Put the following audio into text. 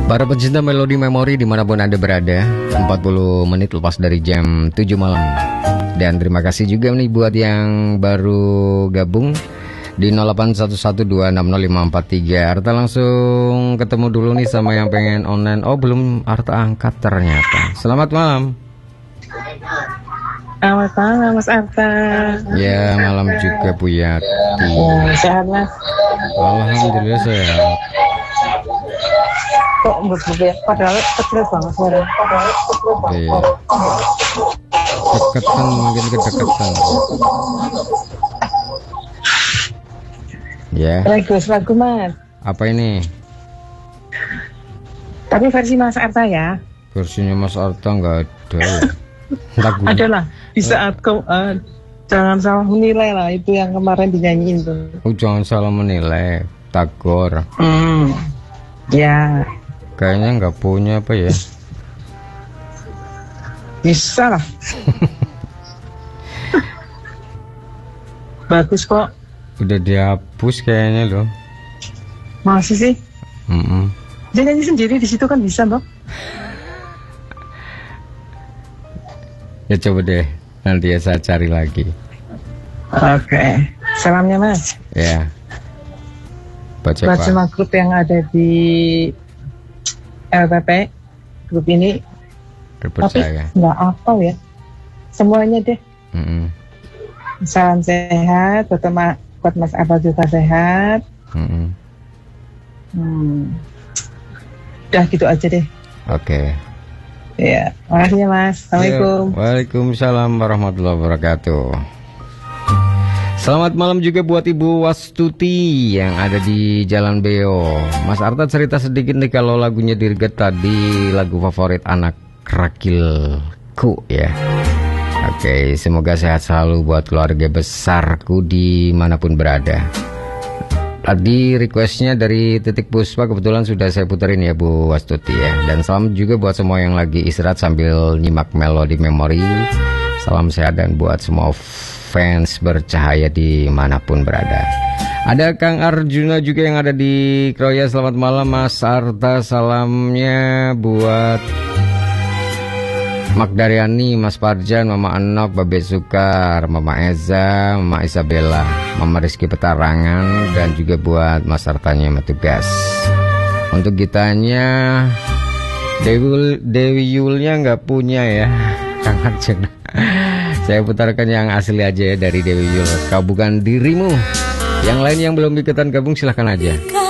Para pencinta melodi memori dimanapun Anda berada, 40 menit lepas dari jam 7 malam. Dan terima kasih juga nih buat yang baru gabung di 0811260543. Arta langsung ketemu dulu nih sama yang pengen online. Oh belum Arta angkat ternyata. Selamat malam. Selamat malam Mas Arta. Ya malam juga Bu Yati. Sehat Mas? Alhamdulillah sehat. Kok berbeda? Padahal kecil banget suara. Iya. Deketan mungkin kedekatan. Ya. Lagu Mas. Apa ini? Tapi versi Mas Arta ya. Versinya Mas Arta nggak ada. Lagu. Adalah di saat kau jangan salah menilai lah, itu yang kemarin dinyanyiin tuh. Oh, jangan salah menilai. Tagor. Ya. Kayaknya nggak punya apa ya? Bisa lah. Bagus kok. Udah dihapus kayaknya loh. Masih sih? Dia nyanyi sendiri di situ kan bisa Bang. Ya coba deh, nanti ya saya cari lagi. Oke. Salamnya Mas. Ya. Baca Buat semua grup yang ada di LPP, grup ini. Tapi nggak hafal ya. Semuanya deh. Salam sehat, buat Mas Abah juga sehat. Udah gitu aja deh. Oke. Ya, makasih ya Mas. Assalamualaikum. Ya, waalaikumsalam warahmatullahi wabarakatuh. Selamat malam juga buat Ibu Wastuti yang ada di Jalan Beo. Mas Arta cerita sedikit nih kalau lagunya Dirget tadi lagu favorit anak rakilku ya. Oke, semoga sehat selalu buat keluarga besarku dimanapun berada. Tadi requestnya dari Titik Puspa kebetulan sudah saya puterin ya Bu Wastuti ya. Dan salam juga buat semua yang lagi istirahat sambil nyimak melodi memori. Salam sehat dan buat semua fans bercahaya dimanapun berada. Ada Kang Arjuna juga yang ada di Kroya. Selamat malam Mas Arta. Salamnya buat Magdariani, Mas Parjan, Mama Enok, Babe Sukar, Mama Eza, Mama Isabella, Mama Rizky Petarangan, dan juga buat Mas Artanya Matugas. Untuk gitanya Dewi Yulnya nggak punya ya Kang Arjuna. Saya putarkan yang asli aja ya dari Dewi Yul. Kau bukan dirimu. Yang lain yang belum ikutan gabung silahkan aja.